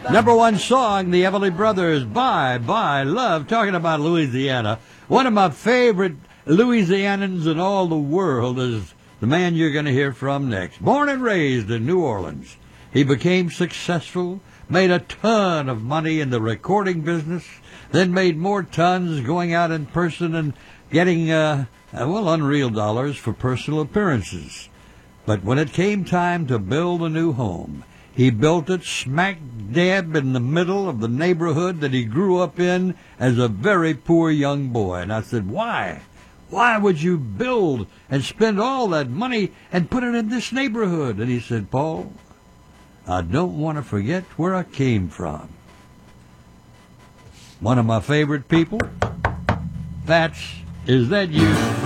Number one song, the Everly Brothers, Bye Bye Love, talking about Louisiana. One of my favorite Louisianans in all the world is the man you're going to hear from next. Born and raised in New Orleans, he became successful, made a ton of money in the recording business, then made more tons going out in person and getting, unreal dollars for personal appearances. But when it came time to build a new home, he built it smack dab in the middle of the neighborhood that he grew up in as a very poor young boy. And I said, why? Why would you build and spend all that money and put it in this neighborhood? And he said, Paul, I don't want to forget where I came from. One of my favorite people, Is That You?